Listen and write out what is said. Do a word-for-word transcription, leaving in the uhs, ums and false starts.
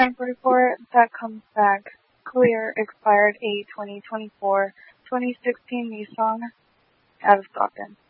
Sample report that comes back clear, expired eight twenty twenty-four, twenty sixteen Nissan, out of Stockton.